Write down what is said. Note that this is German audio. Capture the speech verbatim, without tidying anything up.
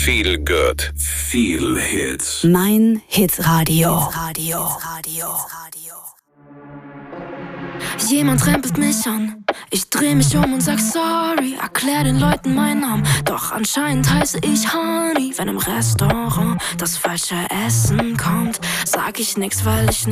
Feel good. Feel Hits. Mein Hitradio. Radio. Jemand rempelt mich an, ich dreh mich um und sag sorry, erklär den Leuten meinen Namen, doch anscheinend heiße ich Honey. Wenn im Restaurant das falsche Essen kommt, sag ich nix, weil ich